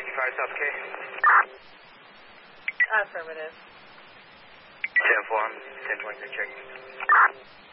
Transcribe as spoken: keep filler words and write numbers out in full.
fifty-five South K. Affirmative. ten four, I'm ten twenty, check.